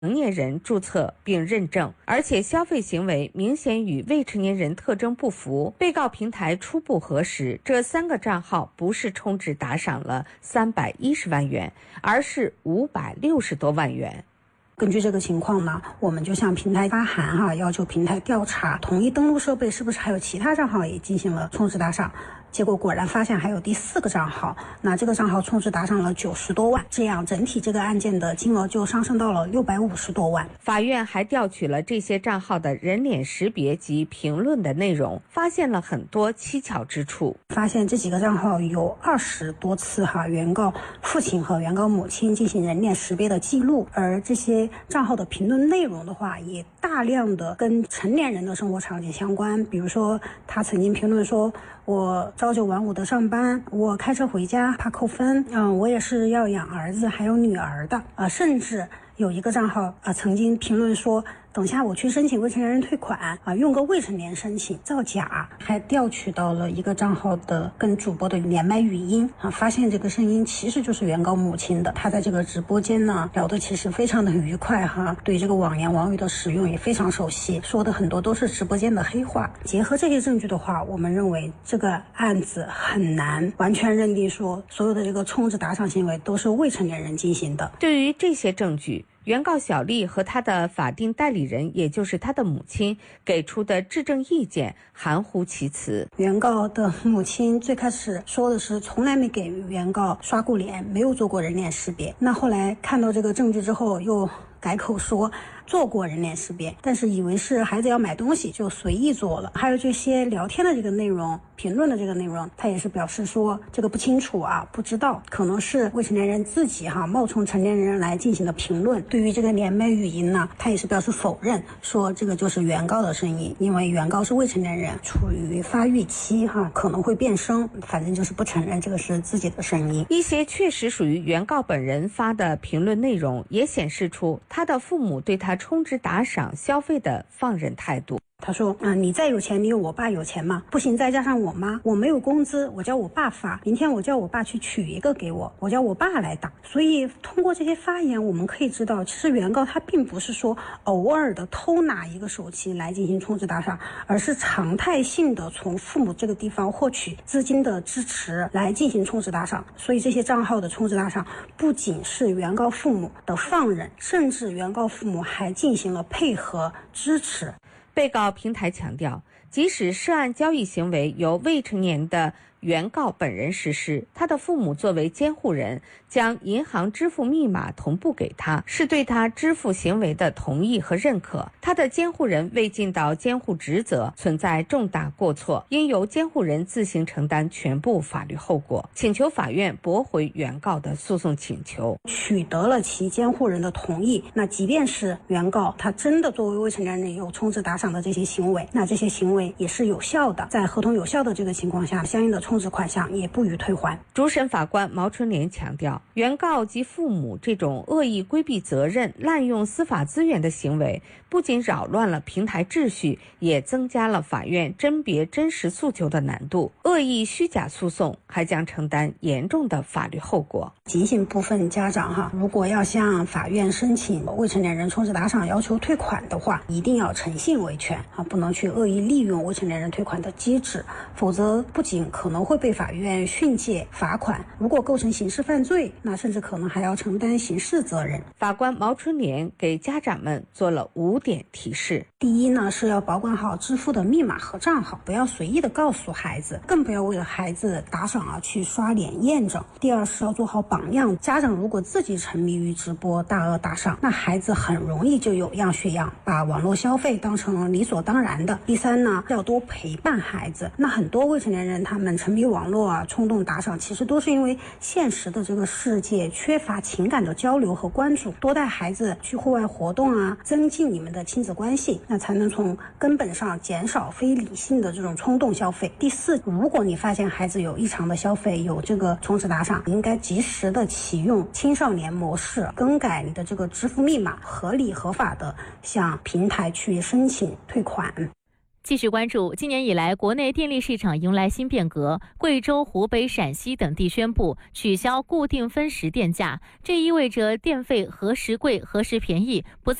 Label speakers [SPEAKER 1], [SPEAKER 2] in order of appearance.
[SPEAKER 1] 成年人注册并认证，而且消费行为明显与未成年人特征不符。被告平台初步核实，这3个账号不是充值打赏了310万元，而是560多万元。
[SPEAKER 2] 根据这个情况呢，我们就向平台发函要求平台调查同一登录设备是不是还有其他账号也进行了充值打赏。结果果然发现还有第4个账号，那这个账号充值打赏了90多万，这样整体这个案件的金额就上升到了650多万。
[SPEAKER 1] 法院还调取了这些账号的人脸识别及评论的内容，发现了很多蹊跷之处。
[SPEAKER 2] 发现这几个账号有20多次原告父亲和原告母亲进行人脸识别的记录，而这些账号的评论内容的话，也大量的跟成年人的生活场景相关。比如说他曾经评论说，我朝9晚5的上班，我开车回家怕扣分，我也是要养儿子还有女儿的，甚至有一个账号曾经评论说，等下我去申请未成年人退款用个未成年申请，造假。还调取到了一个账号的跟主播的连麦语音发现这个声音其实就是原告母亲的。他在这个直播间呢聊得其实非常的愉快对这个网言网语的使用也非常熟悉，说的很多都是直播间的黑话。结合这些证据的话，我们认为这个案子很难完全认定说所有的这个充值打赏行为都是未成年人进行的。
[SPEAKER 1] 对于这些证据，原告小丽和她的法定代理人，也就是她的母亲给出的质证意见含糊其辞。
[SPEAKER 2] 原告的母亲最开始说的是从来没给原告刷过脸，没有做过人脸识别。那后来看到这个证据之后又改口说做过人脸识别，但是以为是孩子要买东西就随意做了。还有这些聊天的这个内容，评论的这个内容，他也是表示说这个不清楚不知道，可能是未成年人自己冒充成年人来进行的评论。对于这个连麦语音呢，他也是表示否认，说这个就是原告的声音，因为原告是未成年人，处于发育期可能会变声，反正就是不承认这个是自己的声音。
[SPEAKER 1] 一些确实属于原告本人发的评论内容也显示出他的父母对他充值打赏消费的放任态度。
[SPEAKER 2] 他说你再有钱，你有我爸有钱吗？不行，再加上我妈，我没有工资，我叫我爸发，明天我叫我爸去取一个给我，我叫我爸来打。所以通过这些发言我们可以知道，其实原告他并不是说偶尔的偷拿一个手机来进行充值打赏，而是常态性的从父母这个地方获取资金的支持来进行充值打赏。所以这些账号的充值打赏不仅是原告父母的放任，甚至原告父母还进行了配合支持。
[SPEAKER 1] 被告平台强调，即使涉案交易行为由未成年的原告本人实施，他的父母作为监护人将银行支付密码同步给他，是对他支付行为的同意和认可。他的监护人未尽到监护职责，存在重大过错，应由监护人自行承担全部法律后果，请求法院驳回原告的诉讼请求。
[SPEAKER 2] 取得了其监护人的同意，那即便是原告他真的作为未成年人有充值打赏的这些行为，那这些行为也是有效的，在合同有效的这个情况下，相应的充值款项也不予退还。
[SPEAKER 1] 主审法官毛春莲强调，原告及父母这种恶意规避责任、滥用司法资源的行为，不仅扰乱了平台秩序，也增加了法院甄别真实诉求的难度。恶意虚假诉讼还将承担严重的法律后果。
[SPEAKER 2] 提醒部分家长如果要向法院申请未成年人充值打赏要求退款的话，一定要诚信维权不能去恶意利用未成年人退款的机制，否则不仅可能会被法院训诫罚款，如果构成刑事犯罪，那甚至可能还要承担刑事责任。
[SPEAKER 1] 法官毛春莲给家长们做了5点提示。
[SPEAKER 2] 第一呢，是要保管好支付的密码和账号，不要随意的告诉孩子，更不要为了孩子打赏去刷脸验证。第二是要做好榜样，家长如果自己沉迷于直播大额打赏，那孩子很容易就有样学样，把网络消费当成理所当然的。第三呢，要多陪伴孩子。那很多未成年人他们沉迷网络冲动打赏，其实都是因为现实的这个世界缺乏情感的交流和关注，多带孩子去户外活动增进你们的亲子关系，那才能从根本上减少非理性的这种冲动消费。第四，如果你发现孩子有异常的消费，有这个充值打赏，应该及时的启用青少年模式，更改你的这个支付密码，合理合法的向平台去申请退款。
[SPEAKER 3] 继续关注，今年以来，国内电力市场迎来新变革。贵州、湖北、陕西等地宣布取消固定分时电价，这意味着电费何时贵何时便宜不再